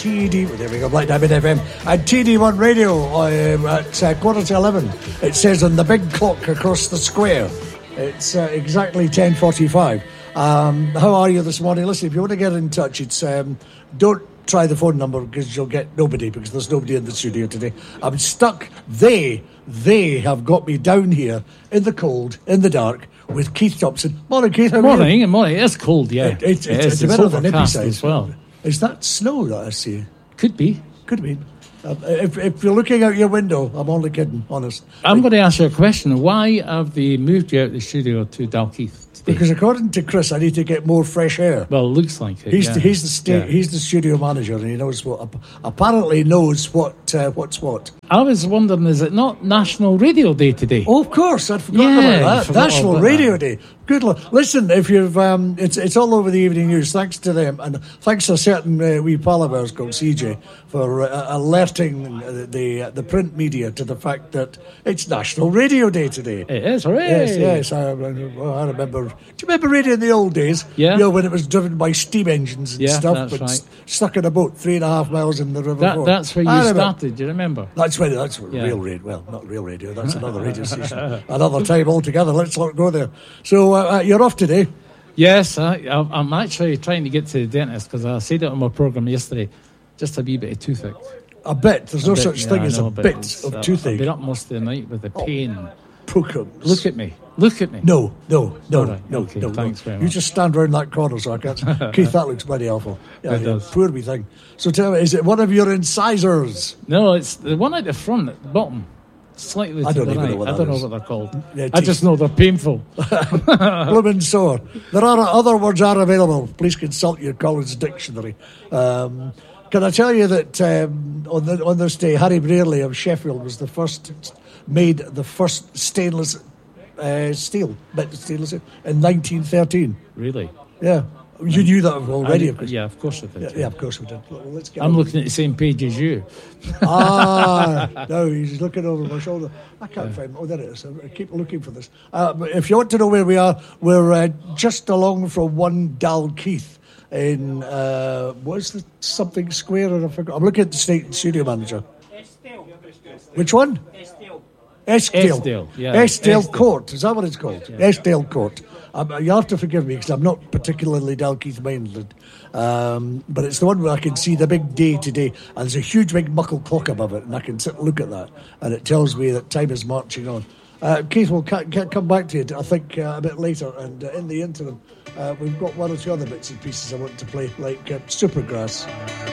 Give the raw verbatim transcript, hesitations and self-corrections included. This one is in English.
T D. Well, there we go, Black Diamond F M and T D one Radio um, at uh, quarter to eleven. It says on the big clock across the square. It's uh, exactly ten forty-five. Um, how are you this morning? Listen, if you want to get in touch, it's um, don't try the phone number because you'll get nobody, because there's nobody in the studio today. I'm stuck. They, they have got me down here in the cold, in the dark, with Keith Thompson. Morning, Keith. How are morning, you? morning. It's cold, yeah. It, it, it, it it's is. a bit It's of the nippy overcast side as well. Is that snow that I see? Could be. Could be. Uh, if, if you're looking out your window, I'm only kidding, honest. I'm like, going to ask you a question. Why have they moved you out of the studio to Dalkeith today? Because according to Chris, I need to get more fresh air. Well, it looks like it. He's yeah. the, he's the sta- yeah. he's the studio manager, and he knows what apparently knows what uh, what's what. I was wondering, is it not National Radio Day today? Oh, of course, I'd forgotten Yeah, about I that. forgot National about Radio that. Day. Good luck. Listen, if you've um, it's it's all over the evening news. Thanks to them, and thanks to a certain uh, wee pal of ours called C J for uh, alerting uh, the uh, the print media to the fact that it's National Radio Day today. It is, hooray! Yes, yes. I, I remember. Do you remember radio in the old days? Yeah. You know, when it was driven by steam engines and Yeah, stuff, that's but right. s- stuck in a boat three and a half miles in the River That, Forth. that's where you I remember. started, do you remember? That's where that's Yeah. real radio. Well, not real radio. That's another radio station. Another time altogether. Let's not go there. So uh, uh, you're off today. Yes, I, I- I'm actually trying to get to the dentist because I said it on my programme yesterday, just a wee bit of toothache. A bit. There's A no bit, such yeah, thing I as know, a but bit it's, of uh, I've toothache. been up most of the night with the pain. Prookums. Look at me. Look at me. No, no, no, All right, no, okay, no. thanks no. very You much. just stand round that corner so I can't. Keith, that looks bloody awful. Yeah, It yeah, does. poor wee thing. So tell me, is it one of your incisors? No, it's the one at the front, at the bottom. Slightly I to don't the even right. know what I that don't know is. what they're called. Yeah, I just know they're painful. Bloomin' sore. There are other words are available. Please consult your Collins Dictionary. Um, can I tell you that um, on, the, on this day, Harry Brearley of Sheffield was the first, made the first stainless uh, steel, bit of stainless steel in nineteen thirteen. Really? Yeah. You knew that already, I- of course. Yeah, of course I did. Yeah, yeah, of course we did. Well, let's get I'm on. looking at the same page as you. Ah, no, he's looking over my shoulder. I can't find. Oh, there it is. I keep looking for this. Uh, but if you want to know where we are, we're uh, just along from one Dalkeith in uh, what's the something square? And I forgot. I'm looking at the state studio manager. Which one? Eskdale. Eskdale, yeah. Eskdale Eskdale. Court. Is that what it's called? Yeah. Eskdale Court. Um, you have to forgive me because I'm not particularly Dalkeith minded. Um, but it's the one where I can see the big day today. And there's a huge big muckle clock above it. And I can sit and look at that. And it tells me that time is marching on. Uh, Keith, we'll ca- ca- come back to you, I think, uh, a bit later. And uh, in the interim, uh, we've got one or two other bits and pieces I want to play, like uh, Supergrass.